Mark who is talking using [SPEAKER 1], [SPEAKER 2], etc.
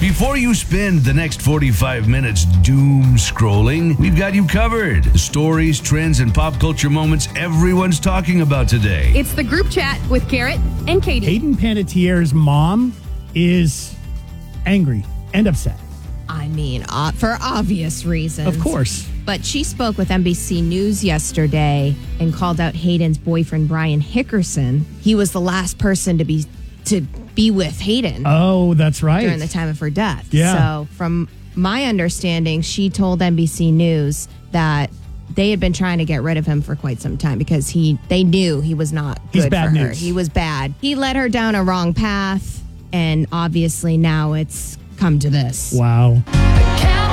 [SPEAKER 1] Before you spend the next 45 minutes doom scrolling, we've got you covered. The stories, trends, and pop culture moments everyone's talking about today.
[SPEAKER 2] It's the group chat with Garrett and Katie.
[SPEAKER 3] Hayden Panettiere's mom is angry and upset.
[SPEAKER 4] I mean, for obvious reasons.
[SPEAKER 3] Of course.
[SPEAKER 4] But she spoke with NBC News yesterday and called out Hayden's boyfriend, Brian Hickerson. He was the last person to be with Hayden.
[SPEAKER 3] Oh, that's right.
[SPEAKER 4] During the time of her death.
[SPEAKER 3] Yeah.
[SPEAKER 4] So from my understanding, she told NBC News that they had been trying to get rid of him for quite some time because they knew he was not good
[SPEAKER 3] He's bad
[SPEAKER 4] for her.
[SPEAKER 3] news.
[SPEAKER 4] He was bad. He led her down a wrong path, and obviously now it's come to this.
[SPEAKER 3] Wow.